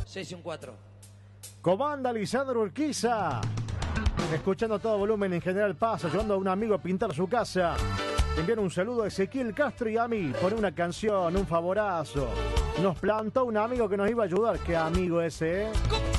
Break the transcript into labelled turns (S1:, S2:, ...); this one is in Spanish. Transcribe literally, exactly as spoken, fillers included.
S1: seis un cuatro.
S2: Comanda Lisandro Urquiza. Escuchando a todo volumen en General Paz, ayudando a un amigo a pintar su casa. Enviar un saludo a Ezequiel Castro y a mí. Poner una canción, un favorazo. Nos plantó un amigo que nos iba a ayudar. Qué amigo ese, ¿eh?